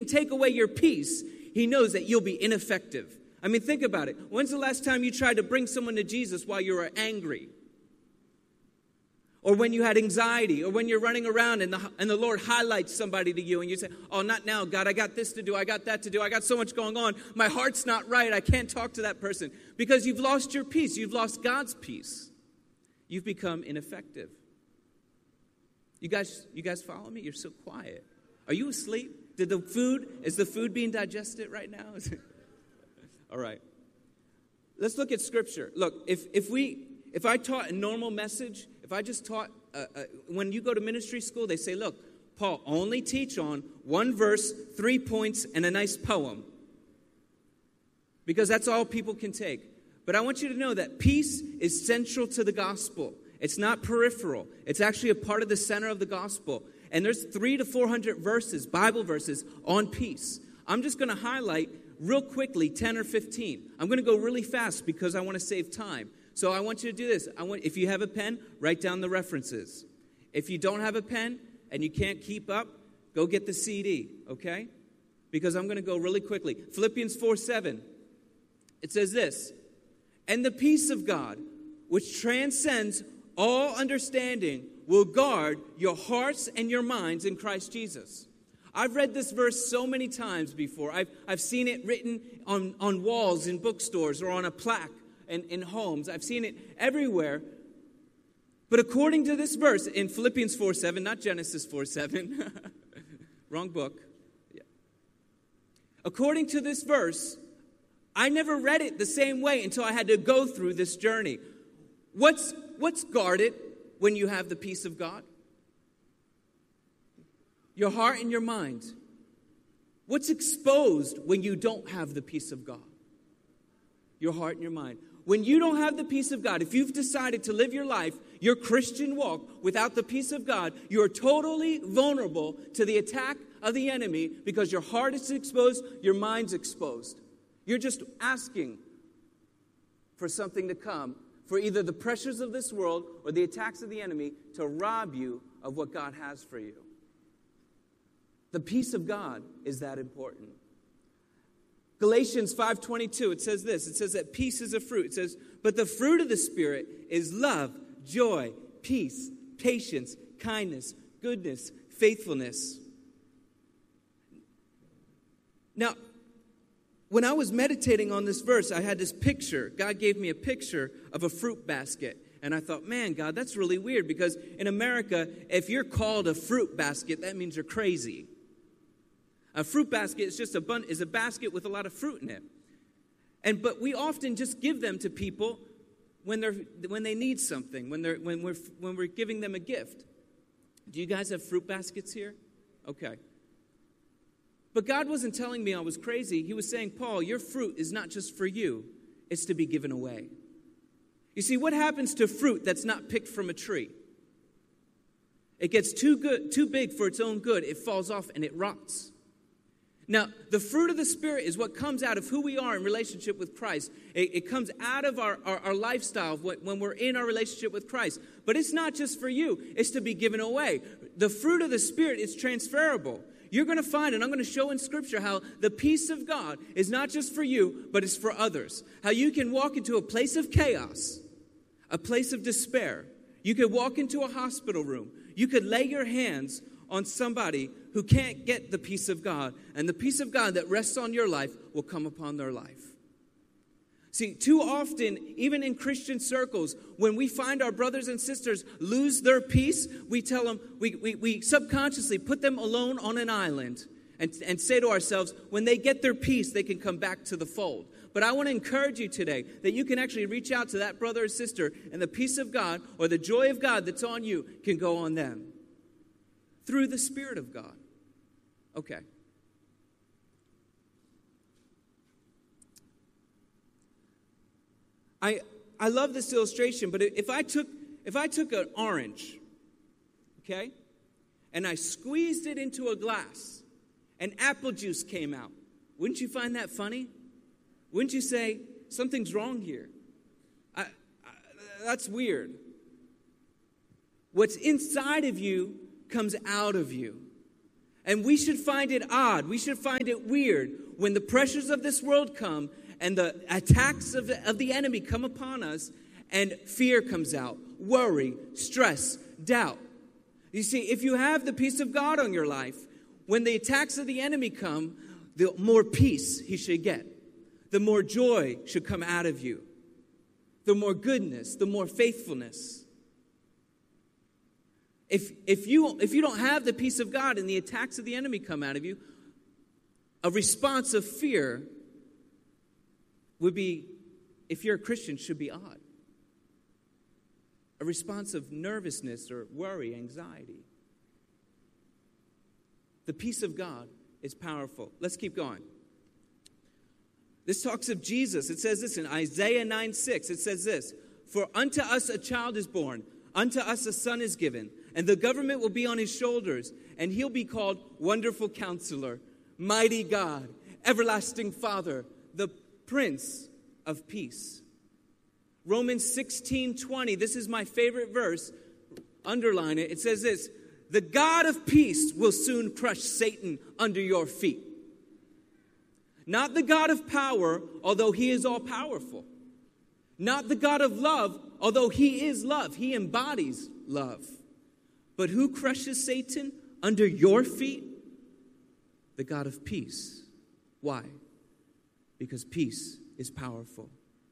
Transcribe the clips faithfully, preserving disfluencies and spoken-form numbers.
take away your peace, he knows that you'll be ineffective. I mean, think about it. When's the last time you tried to bring someone to Jesus while you were angry? Or when you had anxiety, or when you're running around and the, and the Lord highlights somebody to you and you say, oh, not now, God, I got this to do, I got that to do, I got so much going on, my heart's not right, I can't talk to that person. Because you've lost your peace, you've lost God's peace. You've become ineffective. You guys, you guys follow me? You're so quiet. Are you asleep? Did the food, is the food being digested right now? All right. Let's look at Scripture. Look, if if we, if I taught a normal message, if I just taught, uh, uh, when you go to ministry school, they say, look, Paul, only teach on one verse, three points, and a nice poem. Because that's all people can take. But I want you to know that peace is central to the gospel. It's not peripheral. It's actually a part of the center of the gospel. And there's three to four hundred verses, Bible verses, on peace. I'm just going to highlight real quickly ten or fifteen. I'm going to go really fast because I want to save time. So I want you to do this. I want, if you have a pen, write down the references. If you don't have a pen and you can't keep up, go get the C D, okay? Because I'm going to go really quickly. Philippians four seven. It says this, and the peace of God, which transcends all understanding, will guard your hearts and your minds in Christ Jesus. I've read this verse so many times before. I've, I've seen it written on, on walls in bookstores or on a plaque in, in homes. I've seen it everywhere. But according to this verse in Philippians four seven, not Genesis four seven, wrong book. Yeah. According to this verse, I never read it the same way until I had to go through this journey. What's, what's guarded when you have the peace of God? Your heart and your mind. What's exposed when you don't have the peace of God? Your heart and your mind. When you don't have the peace of God, if you've decided to live your life, your Christian walk, without the peace of God, you are totally vulnerable to the attack of the enemy because your heart is exposed, your mind's exposed. You're just asking for something to come, for either the pressures of this world or the attacks of the enemy to rob you of what God has for you. The peace of God is that important. Galatians five twenty-two, it says this. It says that peace is a fruit. It says, but the fruit of the Spirit is love, joy, peace, patience, kindness, goodness, faithfulness. Now, when I was meditating on this verse, I had this picture. God gave me a picture of a fruit basket. And I thought, man, God, that's really weird because in America, if you're called a fruit basket, that means you're crazy. A fruit basket is just a bun- is a basket with a lot of fruit in it. And but we often just give them to people when they're when they need something, when they're when we're when we're giving them a gift. Do you guys have fruit baskets here? Okay. But God wasn't telling me I was crazy. He was saying, Paul, your fruit is not just for you. It's to be given away. You see, what happens to fruit that's not picked from a tree? It gets too good, too big for its own good. It falls off and it rots. Now, the fruit of the Spirit is what comes out of who we are in relationship with Christ. It, it comes out of our, our, our lifestyle when, when we're in our relationship with Christ. But it's not just for you. It's to be given away. The fruit of the Spirit is transferable. You're going to find, and I'm going to show in Scripture how the peace of God is not just for you, but it's for others. How you can walk into a place of chaos, a place of despair. You could walk into a hospital room. You could lay your hands on somebody who can't get the peace of God, and the peace of God that rests on your life will come upon their life. See, too often, even in Christian circles, when we find our brothers and sisters lose their peace, we tell them, we, we, we subconsciously put them alone on an island and, and say to ourselves, when they get their peace, they can come back to the fold. But I want to encourage you today that you can actually reach out to that brother or sister, and the peace of God or the joy of God that's on you can go on them through the Spirit of God. Okay. I I love this illustration, but if I took if I took an orange, okay, and I squeezed it into a glass, and apple juice came out, wouldn't you find that funny? Wouldn't you say, something's wrong here? I, I, that's weird. What's inside of you comes out of you. And we should find it odd. We should find it weird when the pressures of this world come and the attacks of the, of the enemy come upon us and fear comes out, worry, stress, doubt. You see, if you have the peace of God on your life, when the attacks of the enemy come, the more peace he should get. The more joy should come out of you. The more goodness, the more faithfulness. If, if, you, if you don't have the peace of God and the attacks of the enemy come out of you, a response of fear would be, if you're a Christian, should be odd. A response of nervousness or worry, anxiety. The peace of God is powerful. Let's keep going. This talks of Jesus. It says this in Isaiah nine six. It says this, "For unto us a child is born, unto us a son is given, and the government will be on his shoulders, and he'll be called Wonderful Counselor, Mighty God, Everlasting Father, the Prince of Peace." Romans sixteen twenty, this is my favorite verse. Underline it. It says this, "The God of peace will soon crush Satan under your feet." Not the God of power, although he is all powerful. Not the God of love, although he is love. He embodies love. But who crushes Satan under your feet? The God of peace. Why? Because peace is powerful.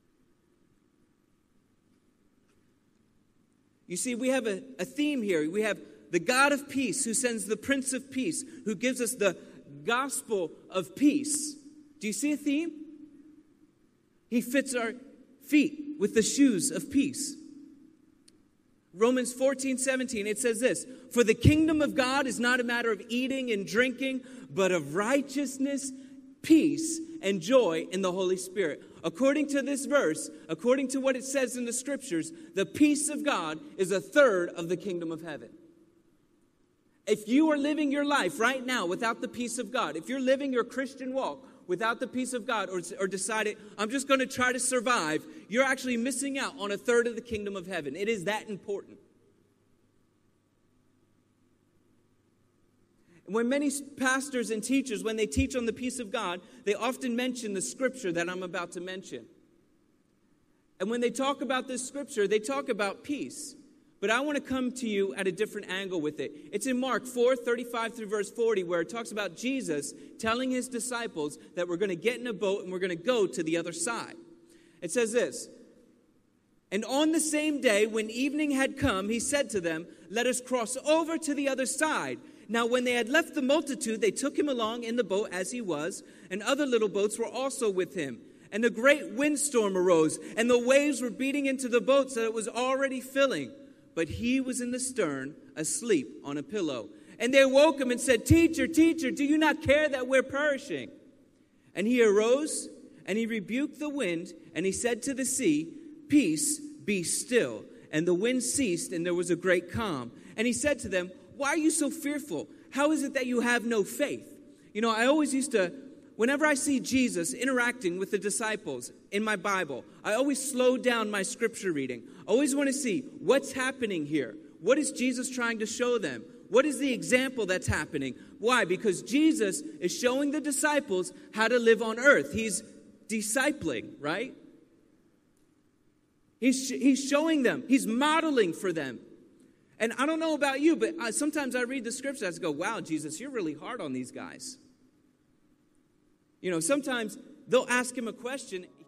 You see, we have a, a theme here. We have the God of peace who sends the Prince of Peace, who gives us the gospel of peace. Do you see a theme? He fits our feet with the shoes of peace. Romans fourteen seventeen, it says this, "For the kingdom of God is not a matter of eating and drinking, but of righteousness, peace, and joy in the Holy Spirit." According to this verse, according to what it says in the scriptures, the peace of God is a third of the kingdom of heaven. If you are living your life right now without the peace of God, if you're living your Christian walk without the peace of God, or, or decided, I'm just going to try to survive, you're actually missing out on a third of the kingdom of heaven. It is that important. When many pastors and teachers, when they teach on the peace of God, they often mention the scripture that I'm about to mention. And when they talk about this scripture, they talk about peace. But I want to come to you at a different angle with it. It's in Mark four, thirty-five through verse forty, where it talks about Jesus telling his disciples that we're going to get in a boat and we're going to go to the other side. It says this, "And on the same day, when evening had come, he said to them, 'Let us cross over to the other side.' Now when they had left the multitude, they took him along in the boat as he was, and other little boats were also with him. And a great windstorm arose, and the waves were beating into the boat so that it was already filling. But he was in the stern, asleep on a pillow. And they woke him and said, 'Teacher, teacher, do you not care that we're perishing?' And he arose, and he rebuked the wind, and he said to the sea, 'Peace, be still.' And the wind ceased, and there was a great calm. And he said to them, 'Why are you so fearful? How is it that you have no faith?'" You know, I always used to, whenever I see Jesus interacting with the disciples in my Bible, I always slow down my scripture reading. I always want to see what's happening here. What is Jesus trying to show them? What is the example that's happening? Why? Because Jesus is showing the disciples how to live on earth. He's discipling, right? He's, he's showing them. He's modeling for them. And I don't know about you, but I, sometimes I read the scriptures, I go, wow, Jesus, you're really hard on these guys. You know, sometimes they'll ask him a question.